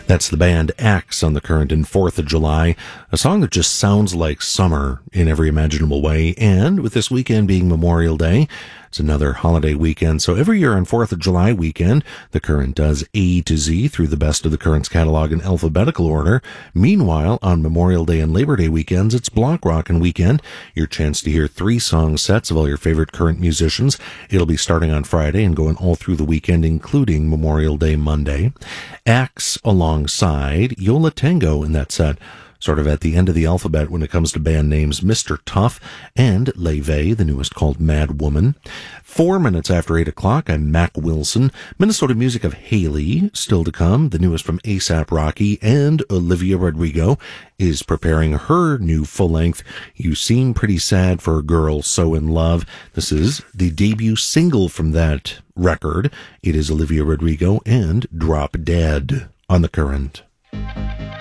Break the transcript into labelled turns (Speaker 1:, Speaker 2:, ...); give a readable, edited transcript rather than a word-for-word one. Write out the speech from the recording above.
Speaker 1: That's the band Axe on the Current and 4th of July, a song that just sounds like summer in every imaginable way. And with this weekend being Memorial Day, it's another holiday weekend. So every year on 4th of July weekend, the Current does A to Z through the best of the Current's catalog in alphabetical order. Meanwhile, on Memorial Day and Labor Day weekends, it's Block Rockin' Weekend, your chance to hear 3 song sets of all your favorite Current musicians. It'll be starting on Friday and going all through the weekend, including Memorial Day Monday. Axe alongside Yo La Tengo in that set, sort of at the end of the alphabet when it comes to band names, Mr. Tough and Leve, the newest called Mad Woman. 4 minutes after 8 o'clock, I'm Mac Wilson. Minnesota music of Haley, still to come, the newest from A$AP Rocky, and Olivia Rodrigo is preparing her new full-length You Seem Pretty Sad for a Girl So in Love. This is the debut single from that record. It is Olivia Rodrigo and Drop Dead on the Current.